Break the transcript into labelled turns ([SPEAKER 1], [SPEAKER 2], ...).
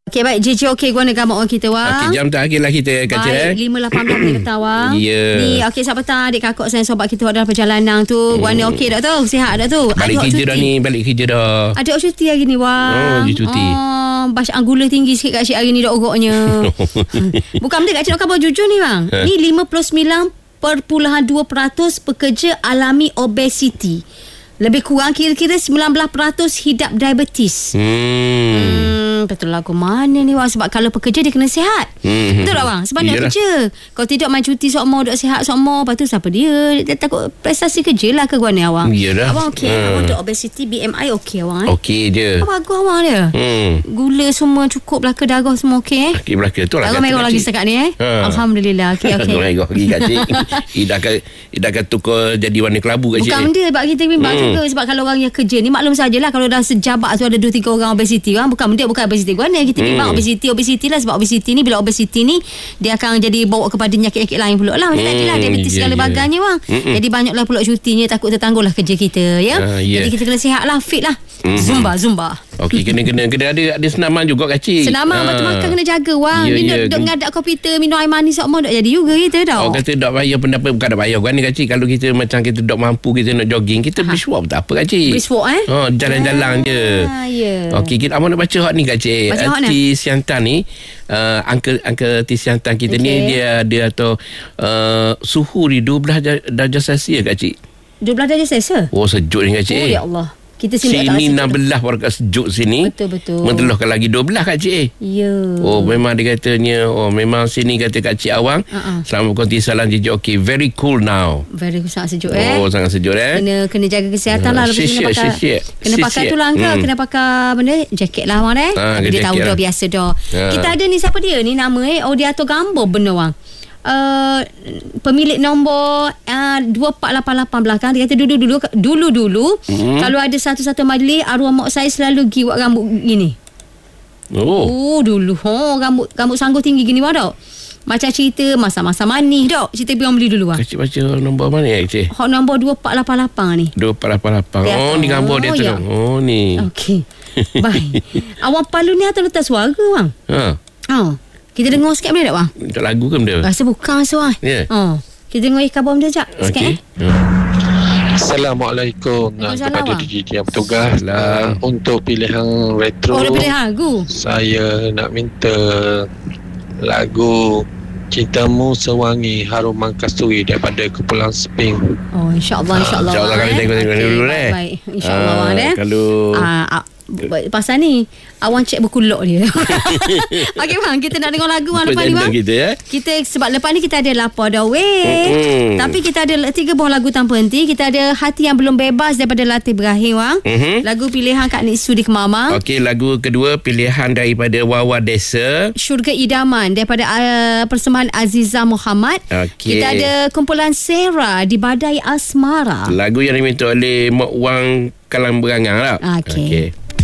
[SPEAKER 1] Okey, baik. JJ okey guna gambar orang kita, Wang.
[SPEAKER 2] Okey, jam terakhir lah kita kata.
[SPEAKER 1] Baik, 5.18 minit petang, Wang.
[SPEAKER 2] Ya.
[SPEAKER 1] Ni, okey, selamat petang adik kakak saya sobat kita dalam perjalanan tu. Guna okey tak tu? Sihat tak tu?
[SPEAKER 2] Balik kerja dah ni, balik kerja dah.
[SPEAKER 1] Adik cuti hari ni, Wang.
[SPEAKER 2] Oh, dia cuti.
[SPEAKER 1] Bacaan gula tinggi sikit kat cik hari ni dah ogoknya. Bukan benda kat cik nak khabar jujur ni, Bang. Ni 59.2% pekerja alami obesiti. Lebih kurang kira-kira 19% hidap diabetes. Betul lah, aku mana ni, Wang? Sebab kalau pekerja dia kena sihat. Betul tak, Wang? Sebab nak kerja. Kalau tidak main cuti sokmo, duduk sihat sokmo, lepas tu siapa dia? Dia takut prestasi kerja lah ke guana, Awang?
[SPEAKER 2] Yalah.
[SPEAKER 1] Abang okey. Abang ada obesity, BMI okey, Awang.
[SPEAKER 2] Okey je.
[SPEAKER 1] Bagus, Awang dia. Gula semua cukup, belaka darah semua okey.
[SPEAKER 2] Okey, belaka tu lah.
[SPEAKER 1] Darah merah lagi setakat ni Alhamdulillah. Okey.
[SPEAKER 2] Darah merah lagi kat cik. Ida akan tukar jadi warna kelabu kat cik.
[SPEAKER 1] Bukan benda sebab kita bimbang juga. Sebab kalau orang yang kerja ni, maklum sajalah kalau dah sejabat tu ada 2-3 orang obesiti, Wang. Bukan benda, bukan obesiti guana. Kita bimbang obesiti lah. Sebab obesiti ni, bila obesiti ni dia akan jadi bawa kepada nyakit-nyakit lain pula lah. Macam tadi lah, diabetes segala baganya, Wang. Jadi banyaklah pula cutinya, takut tertangguh lah kerja kita, ya. Jadi kita kena sihat lah, fit lah. Zumba.
[SPEAKER 2] Okey, kena ada senaman juga kacik.
[SPEAKER 1] Senaman, betul makan kena jaga, Wang. Dia duduk ngadak komputer, minum air manis semua tak jadi juga kita dah.
[SPEAKER 2] Orang kata tak payah pendapat, bukan tak payah kan ni kacik. Kalau kita macam kita tak mampu, kita nak jogging, kita brisk walk tak apa kacik.
[SPEAKER 1] Brisk walk
[SPEAKER 2] jalan-jalan je. Okey, kita abang nak baca hot ni kacik. Ati Siantan ni, Uncle Ati Siantan kita ni, dia atau suhu di 12 darjah Celsius kacik. 12 darjah Celsius? Oh, sejuk ni kacik.
[SPEAKER 1] Oh ya Allah. Kita
[SPEAKER 2] sini 16 warga sejuk sini.
[SPEAKER 1] Betul.
[SPEAKER 2] Mentelohkan lagi 12 kak cik.
[SPEAKER 1] Ya.
[SPEAKER 2] Oh, memang dia katanya, memang sini kata kak cik Awang. Selamat konti salam JJ. Okay, very cool now.
[SPEAKER 1] Very sangat sejuk
[SPEAKER 2] Oh, sangat sejuk
[SPEAKER 1] Kena jaga kesihatan lah. Kena pakai tu lah Angka. Kena pakai benda jaket lah Wang dia tahu dah biasa dah. Kita ada ni, siapa dia ni nama dia atur gambar benar, Wang. Pemilik nombor 2488 belakang. Dia kata dulu kalau ada satu-satu majlis, arwah mak saya selalu pergi buat rambut gini. Dulu rambut sanggup tinggi gini, Wang tak? Macam cerita masa-masa manis tak? Cerita biar beli dulu, Wang.
[SPEAKER 2] Cik baca nombor mana cik?
[SPEAKER 1] Hot nombor 2488 ni.
[SPEAKER 2] 2488. Ni gambar dia tu. Ni. Okey.
[SPEAKER 1] Baik. Awang palu ni atau letak suara, Wang? Kita dengar sikit boleh tak, Wang?
[SPEAKER 2] Untuk lagu ke benda?
[SPEAKER 1] Rasa bukan suara. Kita dengar khabar benda sekejap. Sikit
[SPEAKER 3] Assalamualaikum kepada DJ yang bertugas. Untuk pilihan retro,
[SPEAKER 1] nak pilih lagu,
[SPEAKER 3] saya nak minta lagu Cintamu Sewangi Haruman Kasturi daripada Kumpulan Sping.
[SPEAKER 1] InsyaAllah
[SPEAKER 2] kami tengok dulu
[SPEAKER 1] baik. InsyaAllah Wang
[SPEAKER 2] kalau
[SPEAKER 1] pasal ni Awang cek berkulok dia. Okey, Wang, kita nak dengar lagu lepas ni, Wang. Kita sebab lepas ni kita ada Lapar Dah Weh. Tapi kita ada 3 buah lagu tanpa henti. Kita ada Hati Yang Belum Bebas daripada Latif Ibrahim, Wang. Lagu pilihan Kak Nik Sudi Kemamang.
[SPEAKER 2] Okey, lagu kedua pilihan daripada Wawa Desa, Syurga
[SPEAKER 1] Idaman daripada persembahan Aziza Muhammad. Kita ada kumpulan Sarah di Badai Asmara.
[SPEAKER 2] Lagu yang diminta oleh Mak Wang Kalang Berangang lah.
[SPEAKER 1] Okey.